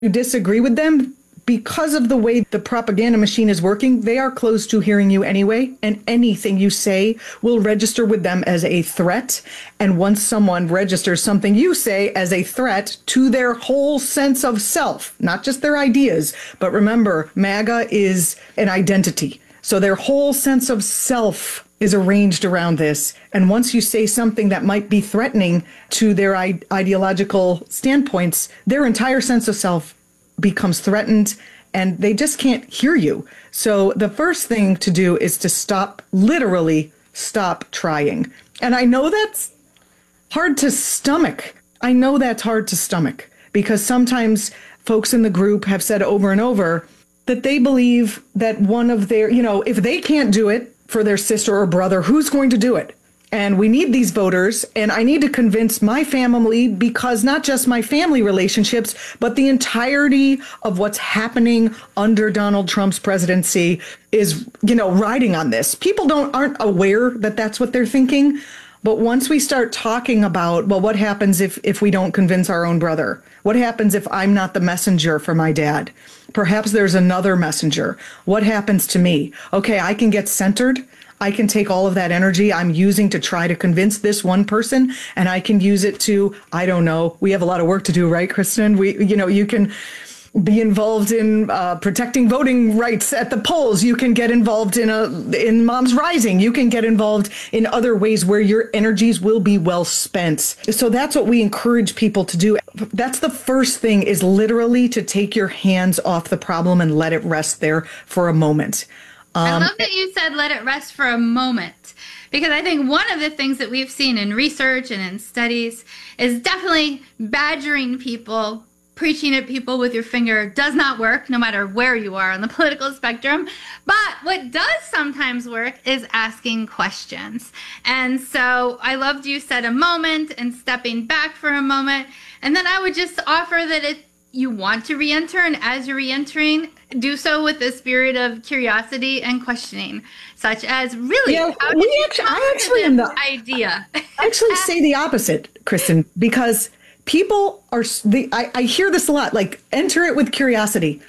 You disagree with them because of the way the propaganda machine is working. They are closed to hearing you anyway, and anything you say will register with them as a threat. And once someone registers something you say as a threat to their whole sense of self, not just their ideas, but remember, MAGA is an identity. So their whole sense of self is arranged around this. And once you say something that might be threatening to their ideological standpoints, their entire sense of self becomes threatened and they just can't hear you. So the first thing to do is to stop, literally stop trying. And I know that's hard to stomach. I know that's hard to stomach because sometimes folks in the group have said over and over that they believe that one of their, if they can't do it for their sister or brother, who's going to do it? And we need these voters, and I need to convince my family, because not just my family relationships, but the entirety of what's happening under Donald Trump's presidency is, riding on this. People aren't aware that that's what they're thinking. But once we start talking about, well, what happens if we don't convince our own brother? What happens if I'm not the messenger for my dad? Perhaps there's another messenger. What happens to me? Okay, I can get centered. I can take all of that energy I'm using to try to convince this one person, and I can use it to, I don't know, we have a lot of work to do, right, Kristen? You can be involved in protecting voting rights at the polls. You can get involved in Moms Rising. You can get involved in other ways where your energies will be well spent. So that's what we encourage people to do. That's the first thing, is literally to take your hands off the problem and let it rest there for a moment. I love that you said let it rest for a moment, because I think one of the things that we've seen in research and in studies is definitely badgering people, preaching at people with your finger does not work, no matter where you are on the political spectrum. But what does sometimes work is asking questions. And so I loved you said a moment and stepping back for a moment. And then I would just offer that if you want to re-enter, and as you're re-entering, do so with the spirit of curiosity and questioning, such as, really, how did you come to this idea? I actually say the opposite, Kristen, because people are, I hear this a lot, like, enter it with curiosity.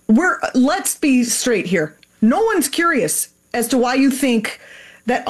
Let's be straight here. No one's curious as to why you think that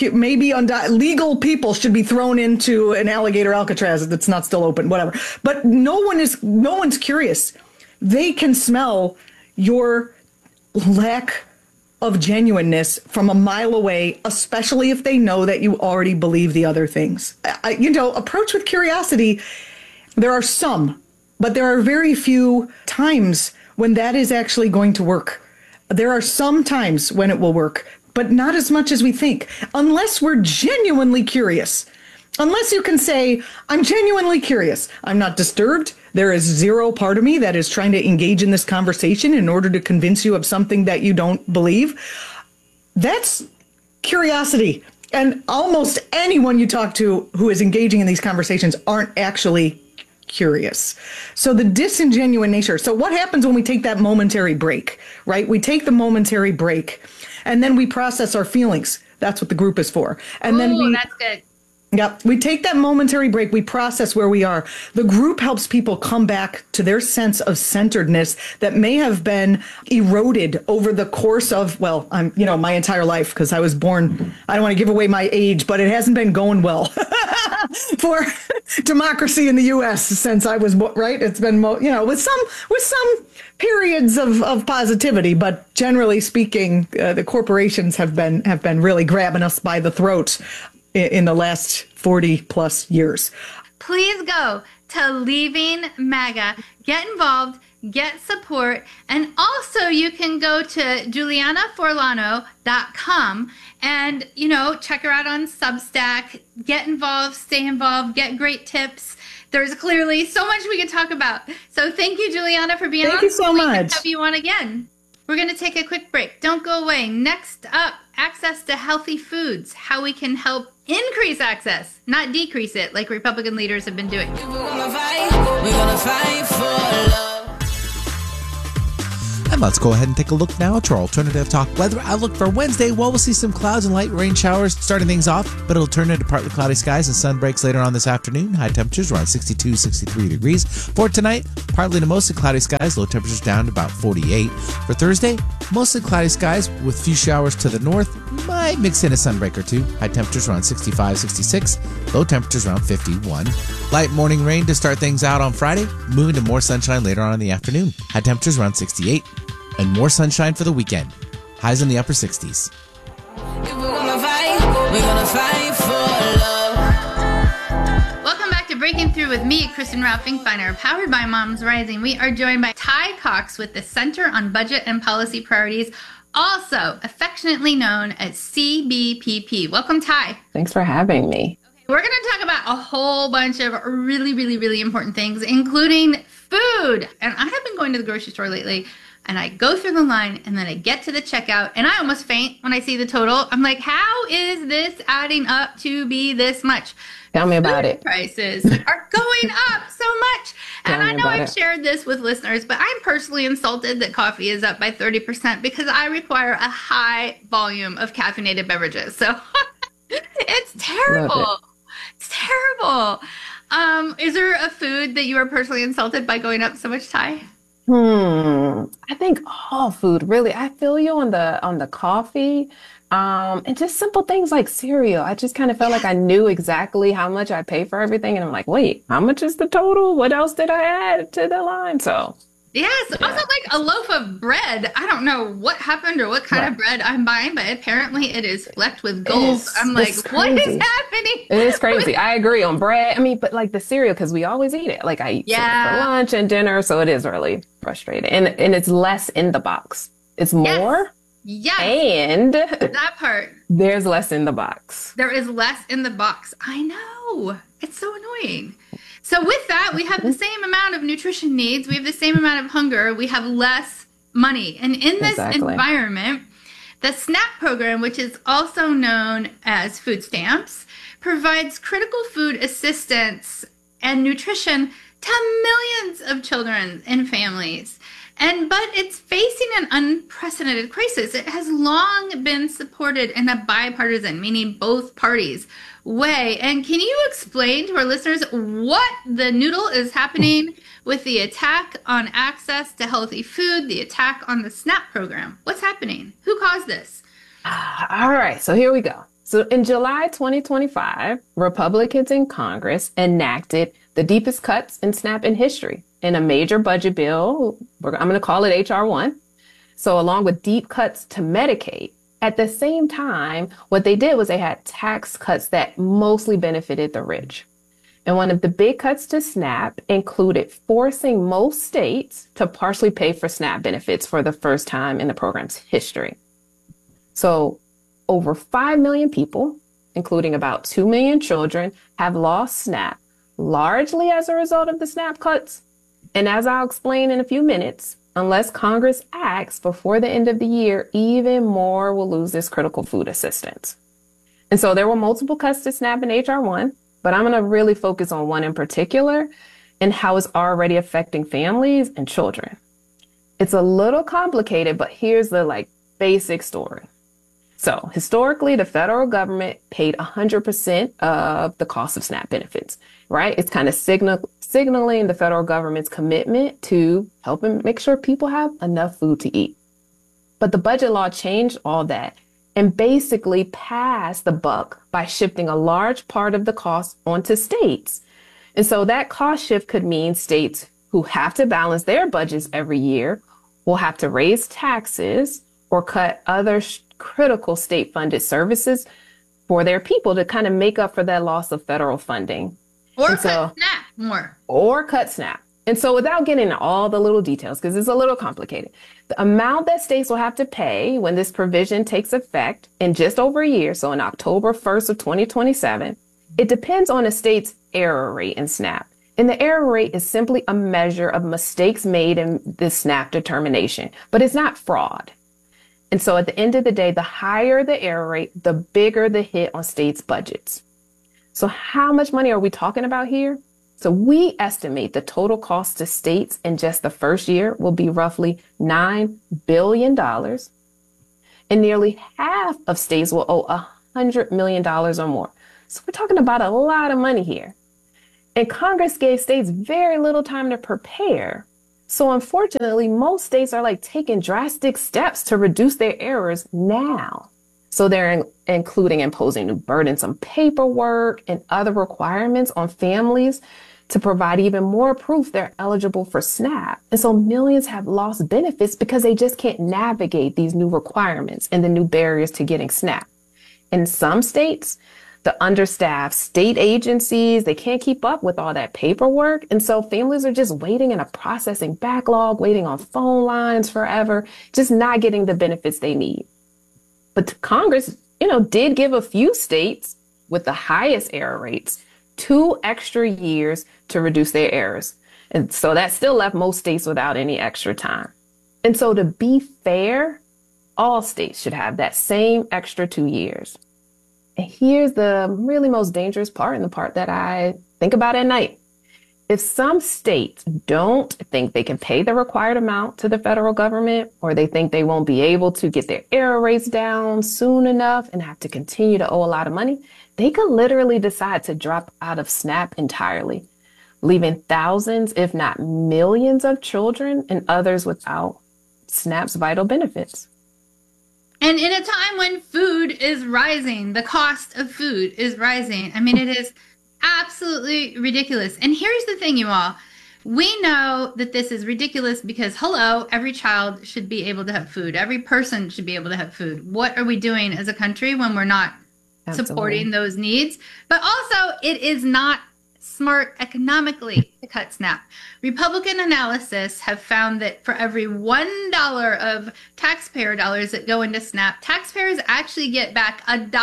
legal people should be thrown into an alligator Alcatraz that's not still open, whatever. But no one's curious. They can smell your lack of genuineness from a mile away, especially if they know that you already believe the other things. Approach with curiosity. There are some, but there are very few times when that is actually going to work. There are some times when it will work, but not as much as we think, unless we're genuinely curious. Unless you can say, I'm genuinely curious. I'm not disturbed. There is zero part of me that is trying to engage in this conversation in order to convince you of something that you don't believe. That's curiosity. And almost anyone you talk to who is engaging in these conversations aren't actually curious. So the disingenuine nature. So what happens when we take that momentary break, right? We take the momentary break and then we process our feelings. That's what the group is for. And then that's good. Yep. We take that momentary break. We process where we are. The group helps people come back to their sense of centeredness that may have been eroded over the course of, my entire life, because I was born, I don't want to give away my age, but it hasn't been going well for democracy in the U.S. since I was born, right? It's been, with some periods of positivity, but generally speaking, the corporations have been really grabbing us by the throat in the last 40 plus years. Please go to Leaving MAGA, get involved, get support, and also you can go to julianaforlano.com and, check her out on Substack, get involved, stay involved, get great tips. There's clearly so much we could talk about. So thank you, Juliana, for being on. Thank you so much. We can have you on again. We're going to take a quick break. Don't go away. Next up, access to healthy foods, how we can help increase access, not decrease it like Republican leaders have been doing. We're gonna fight for love. And let's go ahead and take a look now at our Alternative Talk weather outlook for Wednesday. Well, we'll see some clouds and light rain showers starting things off, but it'll turn into partly cloudy skies and sun breaks later on this afternoon. High temperatures around 62, 63 degrees. For tonight, partly to mostly cloudy skies, low temperatures down to about 48. For Thursday, mostly cloudy skies with few showers to the north. Might mix in a sunbreak or two. High temperatures around 65, 66. Low temperatures around 51. Light morning rain to start things out on Friday, moving to more sunshine later on in the afternoon. High temperatures around 68. And more sunshine for the weekend. Highs in the upper 60s. If we're gonna fight, we're gonna fight for love. Welcome back to Breaking Through with me, Kristen Ralph Finkbeiner, powered by Moms Rising. We are joined by Ty Cox with the Center on Budget and Policy Priorities, also affectionately known as CBPP. Welcome, Ty. Thanks for having me. We're going to talk about a whole bunch of really, really, really important things, including food. And I have been going to the grocery store lately, and I go through the line, and then I get to the checkout, and I almost faint when I see the total. I'm like, how is this adding up to be this much? Tell me about it. Prices are going up so much. And I know I've shared this with listeners, but I'm personally insulted that coffee is up by 30% because I require a high volume of caffeinated beverages. So it's terrible. It's terrible. Is there a food that you are personally insulted by going up so much, Ty? I think all food, really. I feel you on the coffee. And just simple things like cereal. I just kind of felt like I knew exactly how much I pay for everything. And I'm like, wait, how much is the total? What else did I add to the line? So yes, also like a loaf of bread. I don't know what happened or what kind of bread I'm buying, but apparently it is flecked with gold. I'm like, what is happening? It is crazy. I agree on bread. I mean, but like the cereal, because we always eat it. Like I eat cereal for lunch and dinner, so it is really frustrating. And it's less in the box. It's more. Yes. And that part. There's less in the box. There is less in the box. I know. It's so annoying. So with that, we have the same amount of nutrition needs. We have the same amount of hunger. We have less money. And in this environment, the SNAP program, which is also known as food stamps, provides critical food assistance and nutrition to millions of children and families. But it's facing an unprecedented crisis. It has long been supported in a bipartisan, meaning both parties, way. And can you explain to our listeners what the noodle is happening with the attack on access to healthy food, the attack on the SNAP program? What's happening? Who caused this? All right, so here we go. So in July 2025, Republicans in Congress enacted the deepest cuts in SNAP in history in a major budget bill. I'm going to call it H.R. 1. So along with deep cuts to Medicaid, at the same time, what they did was they had tax cuts that mostly benefited the rich. And one of the big cuts to SNAP included forcing most states to partially pay for SNAP benefits for the first time in the program's history. So over 5 million people, including about 2 million children, have lost SNAP, largely as a result of the SNAP cuts. And as I'll explain in a few minutes, unless Congress acts before the end of the year, even more will lose this critical food assistance. And so there were multiple cuts to SNAP in H.R. 1, but I'm going to really focus on one in particular and how it's already affecting families and children. It's a little complicated, but here's the basic story. So historically, the federal government paid 100% of the cost of SNAP benefits, right? It's kind of signaling the federal government's commitment to helping make sure people have enough food to eat. But the budget law changed all that and basically passed the buck by shifting a large part of the cost onto states. And so that cost shift could mean states who have to balance their budgets every year will have to raise taxes or cut other critical state-funded services for their people to kind of make up for that loss of federal funding. Or cut SNAP more. Or cut SNAP. And so without getting into all the little details, because it's a little complicated, the amount that states will have to pay when this provision takes effect in just over a year, so in October 1st of 2027, it depends on a state's error rate in SNAP. And the error rate is simply a measure of mistakes made in the SNAP determination, but it's not fraud. And so at the end of the day, the higher the error rate, the bigger the hit on states' budgets. So how much money are we talking about here? So we estimate the total cost to states in just the first year will be roughly $9 billion. And nearly half of states will owe $100 million or more. So we're talking about a lot of money here. And Congress gave states very little time to prepare. So unfortunately, most states are like taking drastic steps to reduce their errors now. So they're including imposing new burdensome paperwork and other requirements on families to provide even more proof they're eligible for SNAP. And so millions have lost benefits because they just can't navigate these new requirements and the new barriers to getting SNAP. In some states, the understaffed state agencies, they can't keep up with all that paperwork. And so families are just waiting in a processing backlog, waiting on phone lines forever, just not getting the benefits they need. But Congress, did give a few states with the highest error rates 2 extra years to reduce their errors. And so that still left most states without any extra time. And so to be fair, all states should have that same extra 2 years. And here's the really most dangerous part, and the part that I think about at night. If some states don't think they can pay the required amount to the federal government, or they think they won't be able to get their error rates down soon enough and have to continue to owe a lot of money, they could literally decide to drop out of SNAP entirely, leaving thousands, if not millions of children and others without SNAP's vital benefits. And in a time when food is rising, the cost of food is rising. I mean, it is absolutely ridiculous. And here's the thing, you all. We know that this is ridiculous because, hello, every child should be able to have food. Every person should be able to have food. What are we doing as a country when we're not supporting those needs? But also, it is not smart economically to cut SNAP. Republican analysis have found that for every $1 of taxpayer dollars that go into SNAP, taxpayers actually get back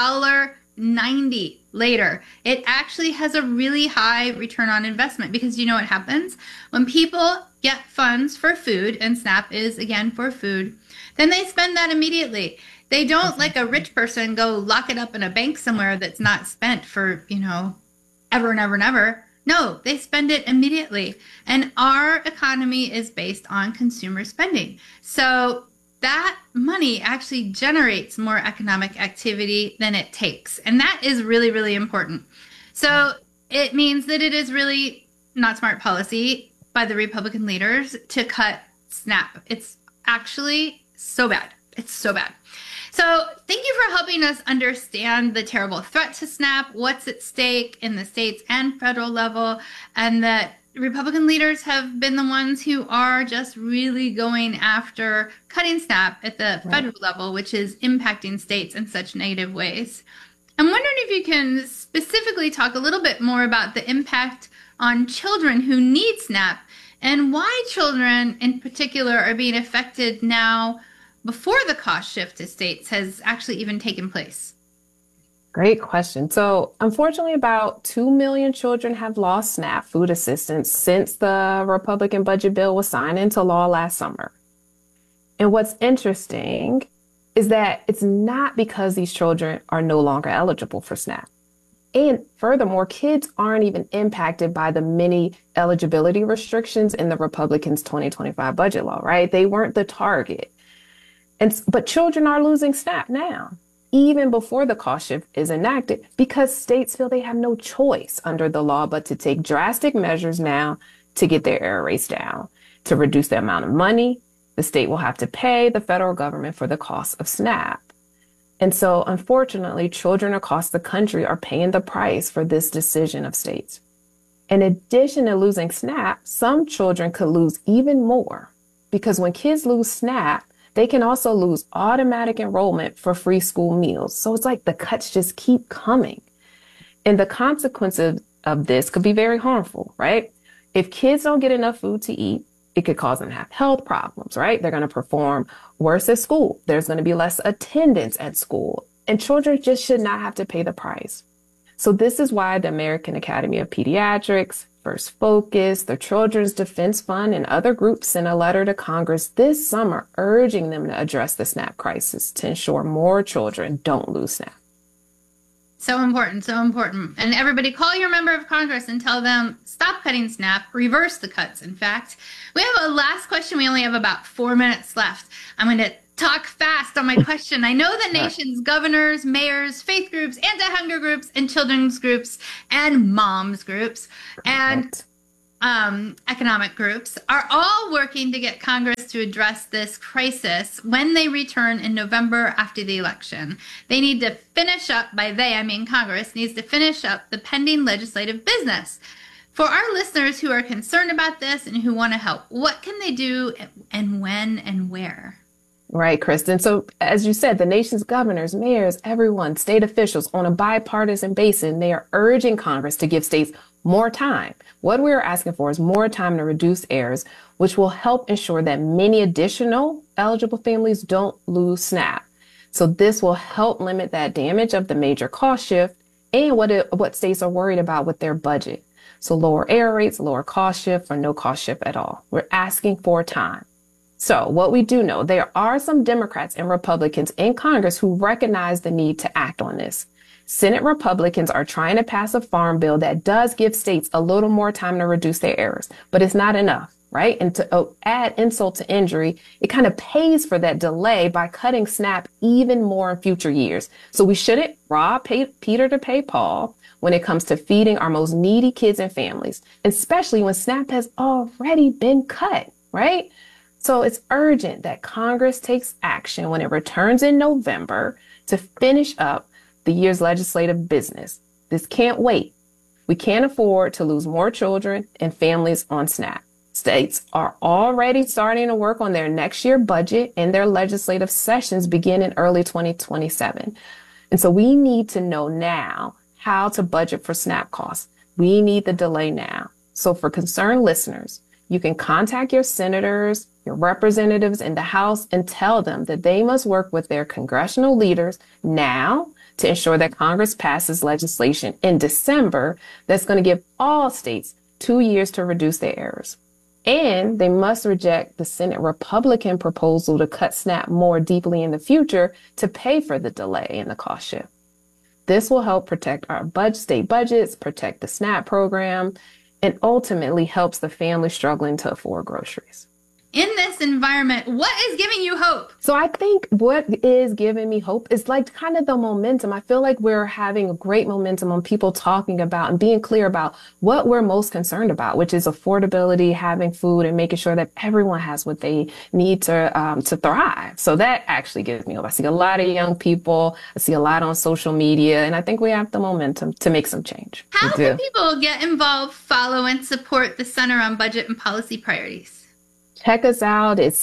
$1.90 later. It actually has a really high return on investment because you know what happens? When people get funds for food, and SNAP is again for food, then they spend that immediately. They don't, like a rich person, go lock it up in a bank somewhere that's not spent for, ever and ever and ever. No, they spend it immediately. And our economy is based on consumer spending. So that money actually generates more economic activity than it takes. And that is really, really important. So it means that it is really not smart policy by the Republican leaders to cut SNAP. It's actually so bad. It's so bad. So thank you for helping us understand the terrible threat to SNAP, what's at stake in the states and federal level, and that Republican leaders have been the ones who are just really going after cutting SNAP at the federal level, which is impacting states in such negative ways. I'm wondering if you can specifically talk a little bit more about the impact on children who need SNAP and why children in particular are being affected now before the cost shift to states has actually even taken place. Great question. So unfortunately, about 2 million children have lost SNAP food assistance since the Republican budget bill was signed into law last summer. And what's interesting is that it's not because these children are no longer eligible for SNAP. And furthermore, kids aren't even impacted by the many eligibility restrictions in the Republicans' 2025 budget law, right? They weren't the target. But children are losing SNAP now, even before the cost shift is enacted, because states feel they have no choice under the law but to take drastic measures now to get their error rates down, to reduce the amount of money the state will have to pay the federal government for the cost of SNAP. And so, unfortunately, children across the country are paying the price for this decision of states. In addition to losing SNAP, some children could lose even more, because when kids lose SNAP, they can also lose automatic enrollment for free school meals. So it's like the cuts just keep coming. And the consequences of this could be very harmful, right? If kids don't get enough food to eat, it could cause them to have health problems, right? They're going to perform worse at school. There's going to be less attendance at school. And children just should not have to pay the price. So this is why the American Academy of Pediatrics, First Focus, the Children's Defense Fund, and other groups sent a letter to Congress this summer urging them to address the SNAP crisis to ensure more children don't lose SNAP. So important, so important. And everybody call your member of Congress and tell them, stop cutting SNAP, reverse the cuts, in fact. We have a last question. We only have about 4 minutes left. I'm going to talk fast on my question. I know the nation's governors, mayors, faith groups, anti-hunger groups, and children's groups, and moms groups, and economic groups are all working to get Congress to address this crisis when they return in November after the election. They need to finish up, by they, I mean Congress, needs to finish up the pending legislative business. For our listeners who are concerned about this and who want to help, what can they do and when and where? Right, Kristen. So as you said, the nation's governors, mayors, everyone, state officials on a bipartisan basis, they are urging Congress to give states more time. What we're asking for is more time to reduce errors, which will help ensure that many additional eligible families don't lose SNAP. So this will help limit that damage of the major cost shift and what states are worried about with their budget. So lower error rates, lower cost shift, or no cost shift at all. We're asking for time. So what we do know, there are some Democrats and Republicans in Congress who recognize the need to act on this. Senate Republicans are trying to pass a farm bill that does give states a little more time to reduce their errors, but it's not enough, right? And to add insult to injury, it kind of pays for that delay by cutting SNAP even more in future years. So we shouldn't rob Peter to pay Paul when it comes to feeding our most needy kids and families, especially when SNAP has already been cut, right? So it's urgent that Congress takes action when it returns in November to finish up the year's legislative business. This can't wait. We can't afford to lose more children and families on SNAP. States are already starting to work on their next year budget, and their legislative sessions begin in early 2027. And so we need to know now how to budget for SNAP costs. We need the delay now. So for concerned listeners, you can contact your senators, your representatives in the House, and tell them that they must work with their congressional leaders now to ensure that Congress passes legislation in December that's going to give all states 2 years to reduce their errors. And they must reject the Senate Republican proposal to cut SNAP more deeply in the future to pay for the delay in the cost shift. This will help protect our state budgets, protect the SNAP program, and ultimately helps the family struggling to afford groceries. In this environment, what is giving you hope? So I think what is giving me hope is like kind of the momentum. I feel like we're having a great momentum on people talking about and being clear about what we're most concerned about, which is affordability, having food, and making sure that everyone has what they need to thrive. So that actually gives me hope. I see a lot of young people. I see a lot on social media, and I think we have the momentum to make some change. How can people get involved, follow, and support the Center on Budget and Policy Priorities? Check us out. It's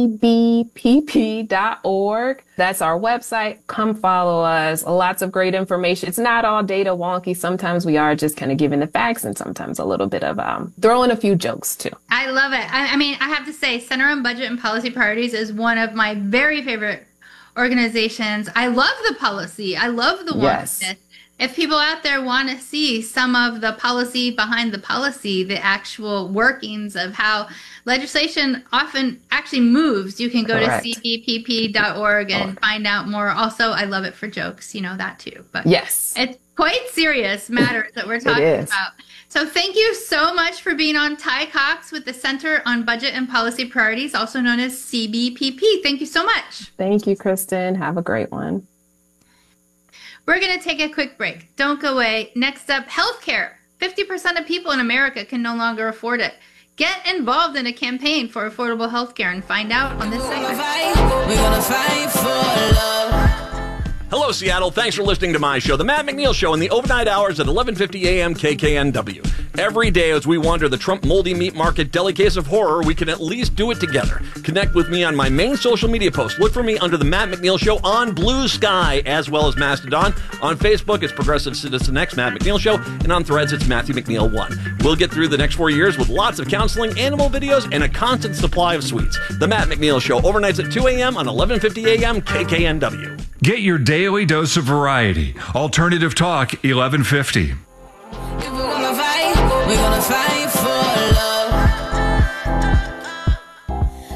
cbpp.org. That's our website. Come follow us. Lots of great information. It's not all data wonky. Sometimes we are just kind of giving the facts, and sometimes a little bit of throwing a few jokes too. I love it. I mean, I have to say, Center on Budget and Policy Priorities is one of my very favorite organizations. I love the policy. I love the work. Yes. If people out there want to see some of the policy behind the policy, the actual workings of how legislation often actually moves, you can go Correct. to cbpp.org and find out more. Also, I love it for jokes, you know that too. But yes, it's quite serious matters that we're talking about. So thank you so much for being on. Ty Cox with the Center on Budget and Policy Priorities, also known as CBPP. Thank you so much. Thank you, Kristen. Have a great one. We're going to take a quick break. Don't go away. Next up, healthcare. 50% of people in America can no longer afford it. Get involved in a campaign for affordable healthcare and find out on this segment. We're gonna fight for love. Hello, Seattle. Thanks for listening to my show, The Matt McNeil Show, in the overnight hours at 11:50 a.m. KKNW. Every day as we wander the Trump moldy meat market deli case of horror, we can at least do it together. Connect with me on my main social media post. Look for me under The Matt McNeil Show on Blue Sky, as well as Mastodon. On Facebook, it's Progressive Citizen X, Matt McNeil Show, and on Threads, it's Matthew McNeil 1. We'll get through the next 4 years with lots of counseling, animal videos, and a constant supply of sweets. The Matt McNeil Show, overnights at 2 a.m. on 11:50 a.m. KKNW. Get your daily dose of variety. Alternative Talk, 1150. If we're gonna fight for love. Welcome back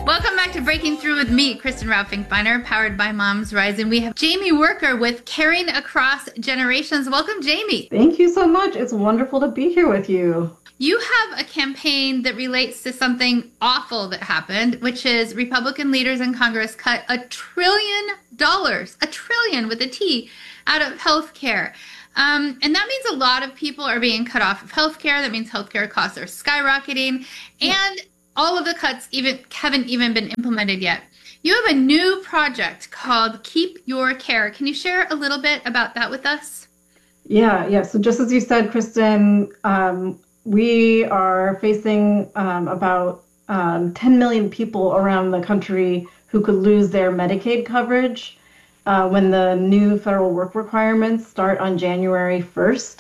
back to Breaking Through with me, Kristen Ralph Finkbeiner, powered by Moms Rising. We have Jamie Worker with Caring Across Generations. Welcome, Jamie. Thank you so much. It's wonderful to be here with you. You have a campaign that relates to something awful that happened, which is Republican leaders in Congress cut $1 trillion, a trillion with a T, out of health care. And that means a lot of people are being cut off of health care. That means health care costs are skyrocketing. And all of the cuts haven't even been implemented yet. You have a new project called Keep Your Care. Can you share a little bit about that with us? Yeah. So just as you said, Kristen, we are facing about 10 million people around the country who could lose their Medicaid coverage when the new federal work requirements start on January 1st.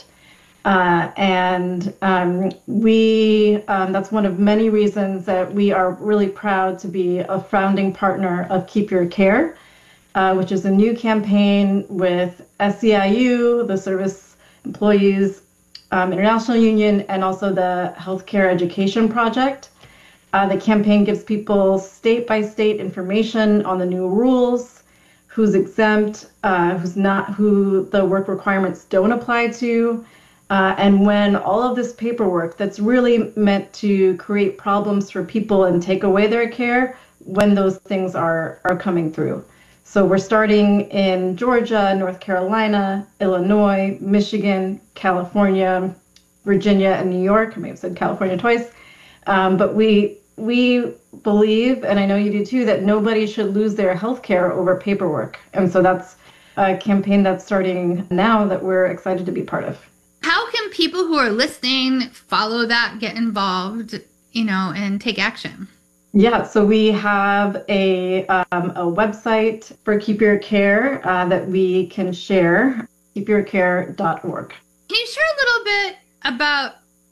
That's one of many reasons that we are really proud to be a founding partner of Keep Your Care, which is a new campaign with SEIU, the Service Employees International Union, and also the Healthcare Education Project. The campaign gives people state-by-state information on the new rules, who's exempt, who's not, who the work requirements don't apply to, and when all of this paperwork that's really meant to create problems for people and take away their care, when those things are coming through. So we're starting in Georgia, North Carolina, Illinois, Michigan, California, Virginia, and New York. I may have said California twice. But we believe, and I know you do too, that nobody should lose their health care over paperwork. And so that's a campaign that's starting now that we're excited to be part of. How can people who are listening follow that, get involved, and take action? Yeah, so we have a website for Keep Your Care that we can share, keepyourcare.org. Can you share a little bit about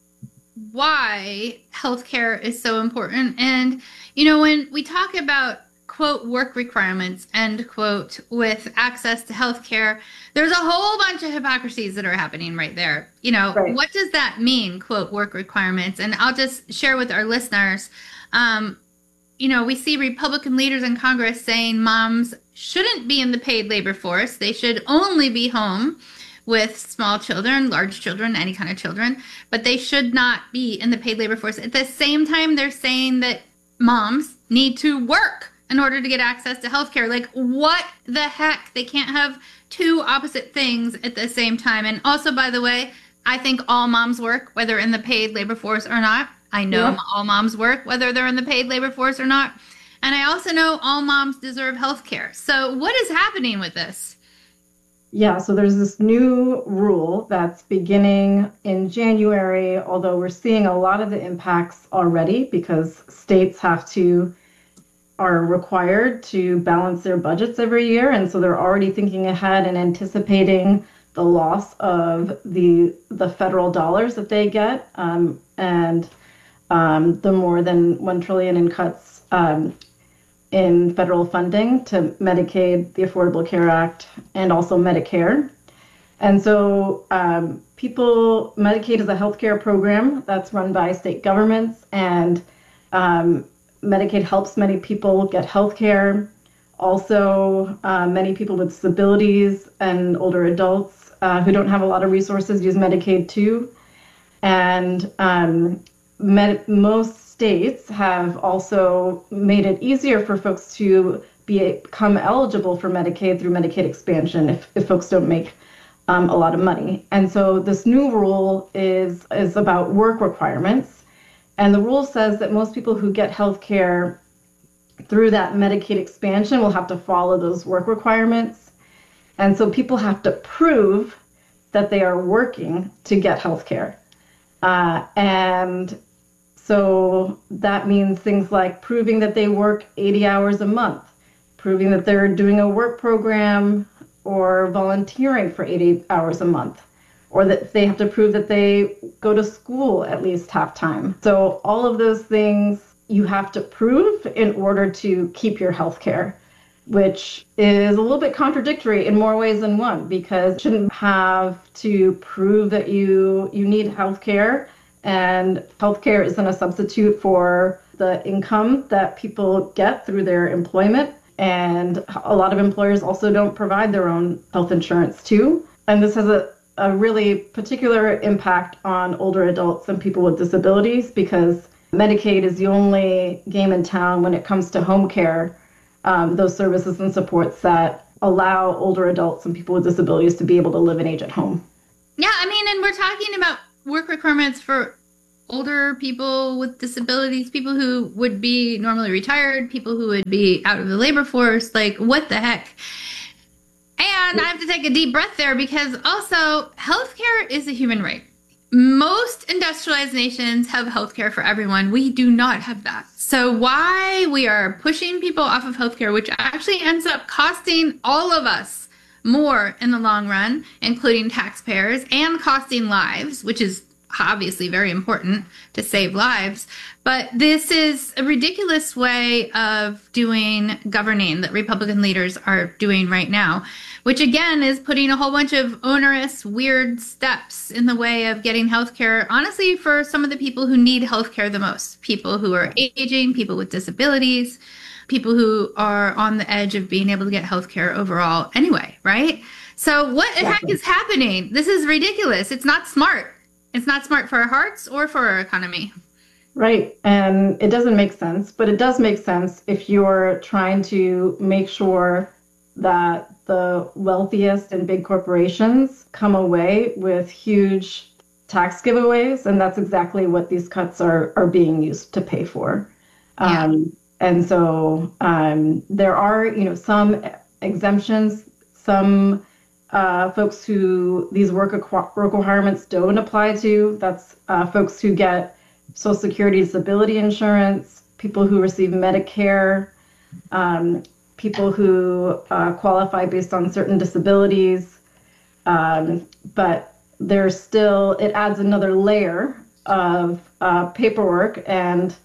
why healthcare is so important? And, when we talk about, quote, work requirements, end quote, with access to healthcare, there's a whole bunch of hypocrisies that are happening right there. Right. What does that mean, quote, work requirements? And I'll just share with our listeners, we see Republican leaders in Congress saying moms shouldn't be in the paid labor force. They should only be home with small children, large children, any kind of children, but they should not be in the paid labor force. At the same time, they're saying that moms need to work in order to get access to healthcare. Like, what the heck? They can't have two opposite things at the same time. And also, by the way, I think all moms work, whether in the paid labor force or not. I know all moms work, whether they're in the paid labor force or not. And I also know all moms deserve health care. So what is happening with this? Yeah, so there's this new rule that's beginning in January, although we're seeing a lot of the impacts already because states are required to balance their budgets every year. And so they're already thinking ahead and anticipating the loss of the federal dollars that they get, and the more than $1 trillion in cuts in federal funding to Medicaid, the Affordable Care Act, and also Medicare. And so Medicaid is a healthcare program that's run by state governments, and Medicaid helps many people get healthcare. Also, many people with disabilities and older adults who don't have a lot of resources use Medicaid too. And most states have also made it easier for folks to become eligible for Medicaid through Medicaid expansion if folks don't make a lot of money. And so this new rule is about work requirements. And the rule says that most people who get health care through that Medicaid expansion will have to follow those work requirements. And so people have to prove that they are working to get health care. And so that means things like proving that they work 80 hours a month, proving that they're doing a work program or volunteering for 80 hours a month, or that they have to prove that they go to school at least half time. So all of those things you have to prove in order to keep your health care, which is a little bit contradictory in more ways than one, because you shouldn't have to prove that you need health care, and health care isn't a substitute for the income that people get through their employment. And a lot of employers also don't provide their own health insurance too. And this has a really particular impact on older adults and people with disabilities, because Medicaid is the only game in town when it comes to home care, those services and supports that allow older adults and people with disabilities to be able to live and age at home. Yeah, I mean, and we're talking about work requirements for older people with disabilities, people who would be normally retired, people who would be out of the labor force. Like, what the heck? And I have to take a deep breath there, because also healthcare is a human right. Most industrialized nations have healthcare for everyone. We do not have that. So why we are pushing people off of healthcare, which actually ends up costing all of us more in the long run, including taxpayers, and costing lives, which is obviously very important to save lives. But this is a ridiculous way of doing governing that Republican leaders are doing right now, which again is putting a whole bunch of onerous, weird steps in the way of getting healthcare, honestly, for some of the people who need healthcare the most. People who are aging, people with disabilities, people who are on the edge of being able to get healthcare overall anyway, right? So what the heck is happening? This is ridiculous. It's not smart. It's not smart for our hearts or for our economy. Right. And it doesn't make sense, but it does make sense if you're trying to make sure that the wealthiest and big corporations come away with huge tax giveaways. And that's exactly what these cuts are being used to pay for. Yeah. And so there are, some exemptions, some folks who these work requirements don't apply to. That's folks who get Social Security disability insurance, people who receive Medicare, people who qualify based on certain disabilities. But there's still, it adds another layer of paperwork and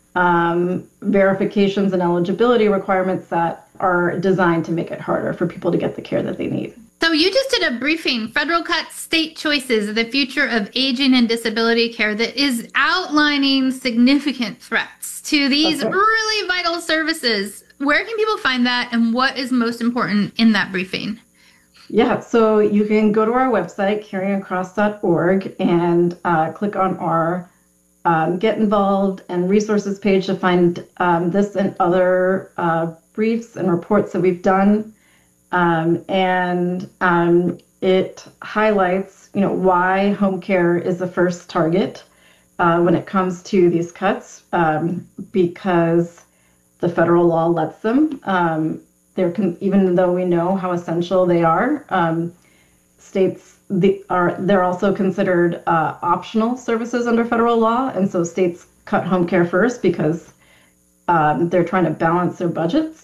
verifications and eligibility requirements that are designed to make it harder for people to get the care that they need. So you just did a briefing, Federal Cuts, State Choices, the Future of Aging and Disability Care, that is outlining significant threats to these really vital services. Where can people find that, and what is most important in that briefing? Yeah, so you can go to our website, caringacross.org, and click on our Get Involved and Resources page to find this and other briefs and reports that we've done. It highlights, why home care is the first target when it comes to these cuts, because the federal law lets them. Even though we know how essential they are, states they're also considered optional services under federal law, and so states cut home care first because they're trying to balance their budgets.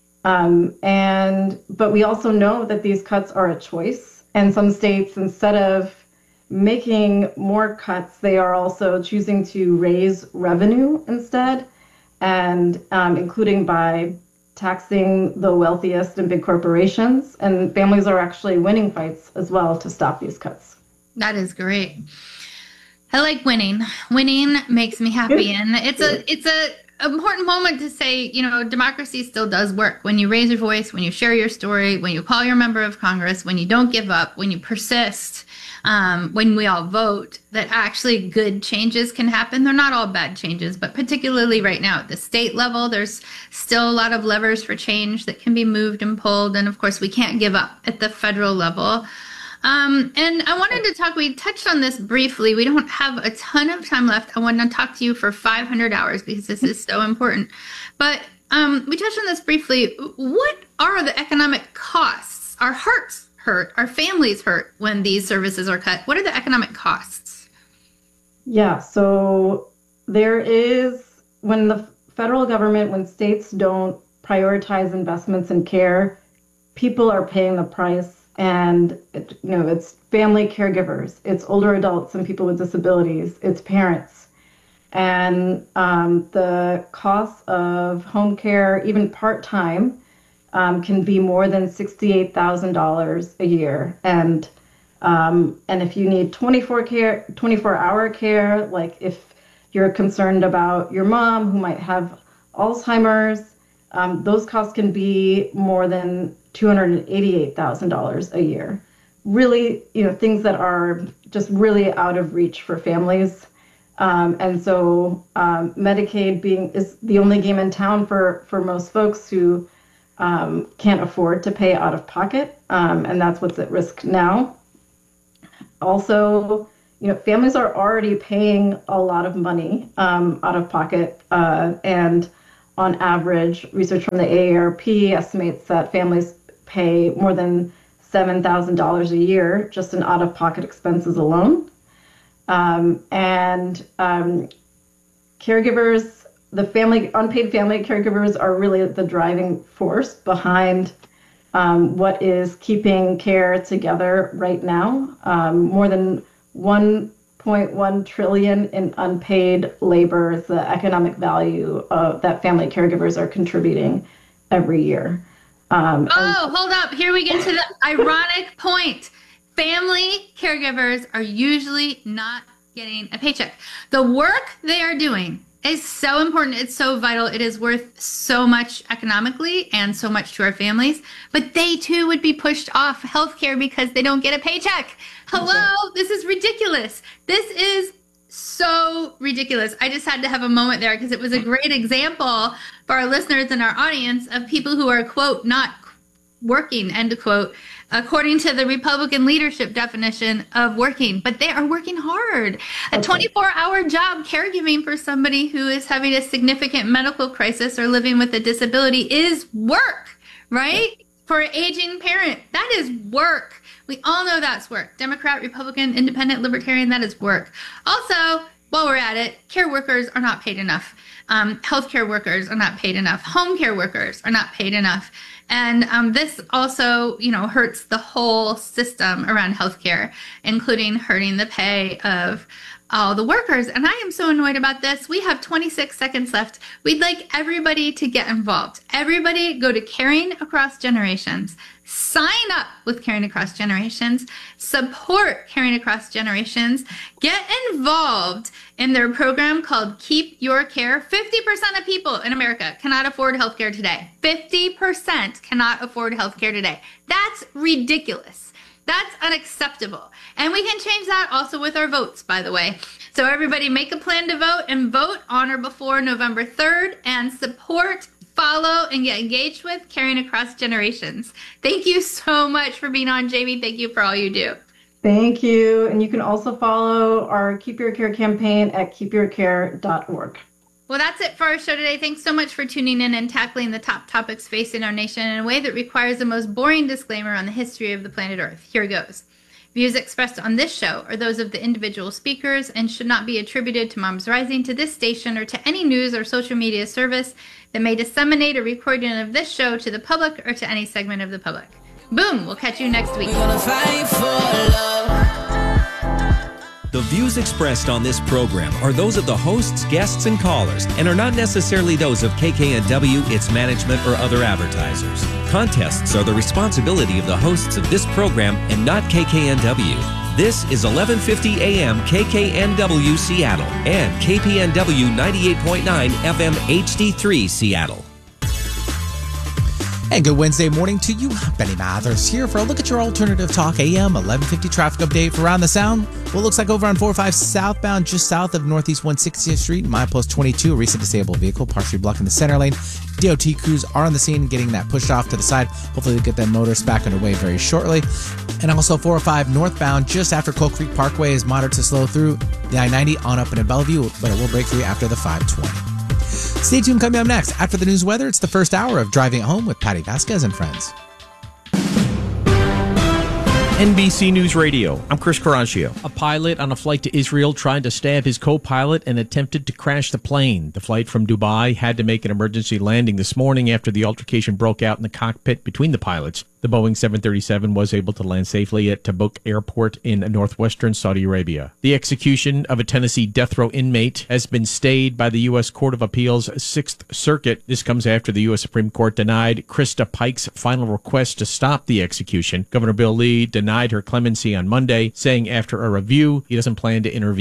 But we also know that these cuts are a choice, and some states, instead of making more cuts, they are also choosing to raise revenue instead, and including by taxing the wealthiest and big corporations. And families are actually winning fights as well to stop these cuts. That is great. I like winning. Winning makes me happy, and it's a important moment to say, democracy still does work. When you raise your voice, when you share your story, when you call your member of Congress, when you don't give up, when you persist, when we all vote, that actually good changes can happen. They're not all bad changes, but particularly right now at the state level, there's still a lot of levers for change that can be moved and pulled. And of course, we can't give up at the federal level. And I wanted to talk, we touched on this briefly. We don't have a ton of time left. I want to talk to you for 500 hours because this is so important. But we touched on this briefly. What are the economic costs? Our hearts hurt, our families hurt when these services are cut. What are the economic costs? Yeah, so there is, when the federal government, when states don't prioritize investments in care, people are paying the price. And, it's family caregivers, it's older adults and people with disabilities, it's parents. And the cost of home care, even part-time, can be more than $68,000 a year. And if you need 24-hour care, like if you're concerned about your mom who might have Alzheimer's, those costs can be more than $288,000 a year. Really, things that are just really out of reach for families. And so Medicaid is the only game in town for most folks who can't afford to pay out of pocket. And that's what's at risk now. Also, families are already paying a lot of money out of pocket. And on average, research from the AARP estimates that families pay more than $7,000 a year just in out-of-pocket expenses alone. Caregivers, unpaid family caregivers are really the driving force behind what is keeping care together right now. More than 1.1 trillion in unpaid labor is the economic value that family caregivers are contributing every year. Hold up. Here we get to the ironic point. Family caregivers are usually not getting a paycheck. The work they are doing is so important. It's so vital. It is worth so much economically and so much to our families. But they too would be pushed off healthcare because they don't get a paycheck. Hello, this is ridiculous. This is so ridiculous. I just had to have a moment there because it was a great example for our listeners and our audience of people who are, quote, not working, end quote, according to the Republican leadership definition of working. But they are working hard. A 24-hour job caregiving for somebody who is having a significant medical crisis or living with a disability is work, right? For an aging parent, that is work. We all know that's work. Democrat, Republican, Independent, Libertarian, that is work. Also, while we're at it, care workers are not paid enough. Healthcare workers are not paid enough. Home care workers are not paid enough. And this also, hurts the whole system around healthcare, including hurting the pay of all the workers. And I am so annoyed about this. We have 26 seconds left. We'd like everybody to get involved. Everybody go to Caring Across Generations. Sign up with Caring Across Generations. Support Caring Across Generations. Get involved in their program called Keep Your Care. 50% of people in America cannot afford healthcare today. 50% cannot afford healthcare today. That's ridiculous. That's unacceptable. And we can change that also with our votes, by the way. So everybody make a plan to vote and vote on or before November 3rd and support, follow, and get engaged with Caring Across Generations. Thank you so much for being on, Jamie. Thank you for all you do. Thank you. And you can also follow our Keep Your Care campaign at keepyourcare.org. Well, that's it for our show today. Thanks so much for tuning in and tackling the top topics facing our nation in a way that requires the most boring disclaimer on the history of the planet Earth. Here goes. Views expressed on this show are those of the individual speakers and should not be attributed to Moms Rising, to this station, or to any news or social media service that may disseminate a recording of this show to the public or to any segment of the public. Boom! We'll catch you next week. We're gonna fight for love. The views expressed on this program are those of the hosts, guests, and callers, and are not necessarily those of KKNW, its management, or other advertisers. Contests are the responsibility of the hosts of this program and not KKNW. This is 1150 AM KKNW Seattle and KPNW 98.9 FM HD3 Seattle. And good Wednesday morning to you. Benny Mathers here for a look at your alternative talk AM 1150 traffic update for Around the Sound. What looks like over on 405 southbound, just south of Northeast 160th Street, milepost 22, a recent disabled vehicle partially blocking the center lane. DOT crews are on the scene getting that pushed off to the side. Hopefully they'll get that motorist back underway very shortly. And also 405 northbound, just after Coal Creek Parkway, is moderate to slow through the I-90 on up into Bellevue, but it will break free after the 520. Stay tuned. Coming up next, after the news weather, it's the first hour of Driving It Home with Patty Vasquez and friends. NBC News Radio, I'm Chris Caraccio. A pilot on a flight to Israel tried to stab his co-pilot and attempted to crash the plane. The flight from Dubai had to make an emergency landing this morning after the altercation broke out in the cockpit between the pilots. The Boeing 737 was able to land safely at Tabuk Airport in northwestern Saudi Arabia. The execution of a Tennessee death row inmate has been stayed by the U.S. Court of Appeals 6th Circuit. This comes after the U.S. Supreme Court denied Krista Pike's final request to stop the execution. Governor Bill Lee denied her clemency on Monday, saying after a review, he doesn't plan to intervene.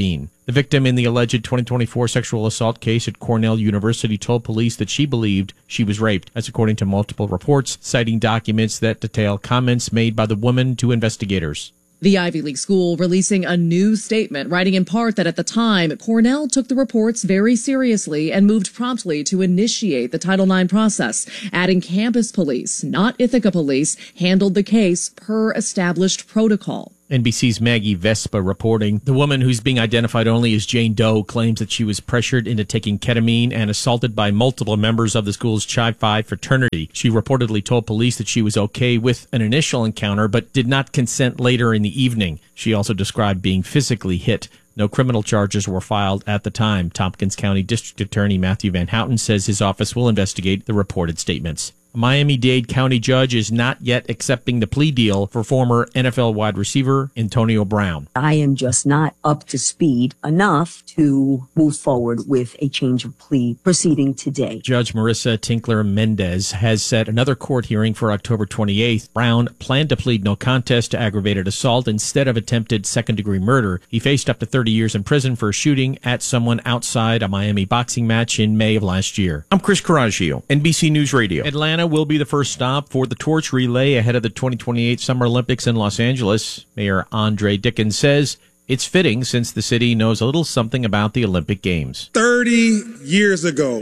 The victim in the alleged 2024 sexual assault case at Cornell University told police that she believed she was raped. That's according to multiple reports, citing documents that detail comments made by the woman to investigators. The Ivy League school releasing a new statement, writing in part that at the time, Cornell took the reports very seriously and moved promptly to initiate the Title IX process, adding campus police, not Ithaca police, handled the case per established protocol. NBC's Maggie Vespa reporting. The woman, who's being identified only as Jane Doe, claims that she was pressured into taking ketamine and assaulted by multiple members of the school's Chi Phi fraternity. She reportedly told police that she was okay with an initial encounter, but did not consent later in the evening. She also described being physically hit. No criminal charges were filed at the time. Tompkins County District Attorney Matthew Van Houten says his office will investigate the reported statements. A Miami-Dade County judge is not yet accepting the plea deal for former NFL wide receiver Antonio Brown. I am just not up to speed enough to move forward with a change of plea proceeding today. Judge Marissa Tinkler Mendez has set another court hearing for October 28th. Brown planned to plead no contest to aggravated assault instead of attempted second-degree murder. He faced up to 30 years in prison for shooting at someone outside a Miami boxing match in May of last year. I'm Chris Coraggio, NBC News Radio. Atlanta will be the first stop for the torch relay ahead of the 2028 Summer Olympics in Los Angeles. Mayor Andre Dickens says it's fitting since the city knows a little something about the Olympic Games. 30 years ago,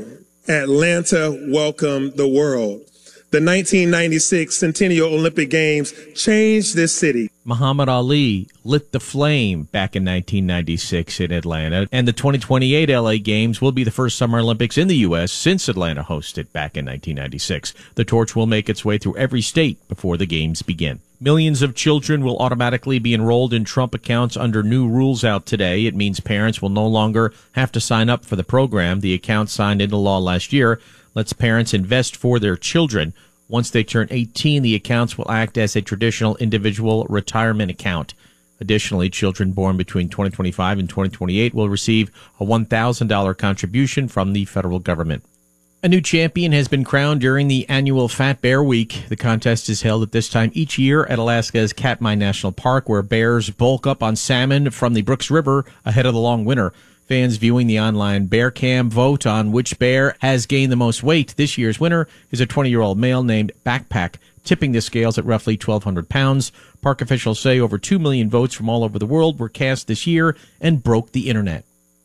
Atlanta welcomed the world. The 1996 Centennial Olympic Games changed this city. Muhammad Ali lit the flame back in 1996 in Atlanta, and the 2028 LA Games will be the first Summer Olympics in the U.S. since Atlanta hosted back in 1996. The torch will make its way through every state before the Games begin. Millions of children will automatically be enrolled in Trump accounts under new rules out today. It means parents will no longer have to sign up for the program. The account signed into law last year lets parents invest for their children. Once they turn 18, the accounts will act as a traditional individual retirement account. Additionally, children born between 2025 and 2028 will receive a $1,000 contribution from the federal government. A new champion has been crowned during the annual Fat Bear Week. The contest is held at this time each year at Alaska's Katmai National Park, where bears bulk up on salmon from the Brooks River ahead of the long winter. Fans viewing the online Bear Cam vote on which bear has gained the most weight. This year's winner is a 20-year-old male named Backpack, tipping the scales at roughly 1,200 pounds. Park officials say over 2 million votes from all over the world were cast this year and broke the internet.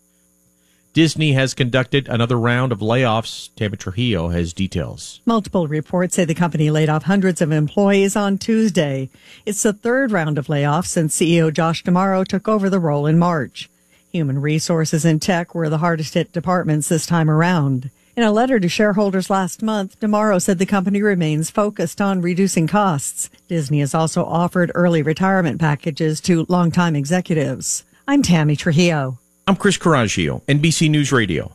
Disney has conducted another round of layoffs. Tammy Trujillo has details. Multiple reports say the company laid off hundreds of employees on Tuesday. It's the third round of layoffs since CEO Josh D'Amaro took over the role in March. Human resources and tech were the hardest hit departments this time around. In a letter to shareholders last month, D'Amaro said the company remains focused on reducing costs. Disney has also offered early retirement packages to longtime executives. I'm Tammy Trujillo. I'm Chris Coraggio, NBC News Radio.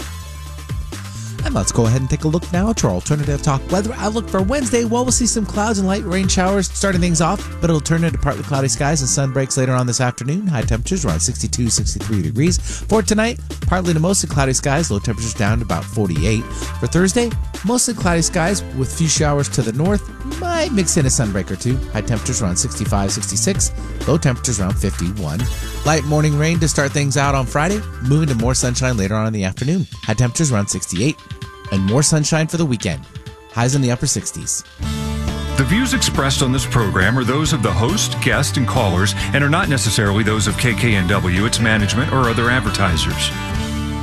And let's go ahead and take a look now at our alternative talk weather outlook for Wednesday. Well, we'll see some clouds and light rain showers starting things off, but it'll turn into partly cloudy skies and sun breaks later on this afternoon. High temperatures around 62, 63 degrees. For tonight, partly to mostly cloudy skies, low temperatures down to about 48. For Thursday, mostly cloudy skies with few showers to the north. Might mix in a sunbreak or two. High temperatures around 65, 66. Low temperatures around 51. Light morning rain to start things out on Friday, moving to more sunshine later on in the afternoon. High temperatures around 68. And more sunshine for the weekend. Highs in the upper 60s. The views expressed on this program are those of the host, guest, and callers and are not necessarily those of KKNW, its management, or other advertisers.